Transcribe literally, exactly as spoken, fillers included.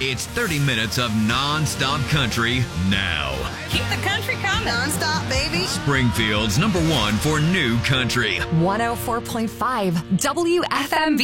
It's thirty minutes of non-stop country now. Keep the country coming. Non-stop, baby. Springfield's number one for new country. one oh four point five W F M B.